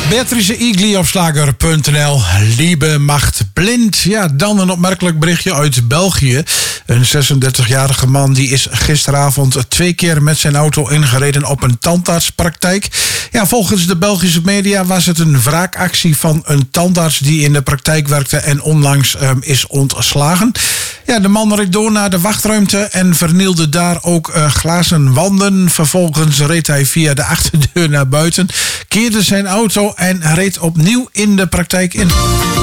Beatrice Igli op slager.nl. Liebe macht blind. Ja, dan een opmerkelijk berichtje uit België. Een 36-jarige man die is gisteravond 2 keer met zijn auto ingereden op een tandartspraktijk. Ja, volgens de Belgische media was het een wraakactie van een tandarts die in de praktijk werkte en onlangs is ontslagen. Ja, de man reed door naar de wachtruimte en vernielde daar ook glazen wanden. Vervolgens reed hij via de achterdeur naar buiten, keerde zijn auto en reed opnieuw in de praktijk in.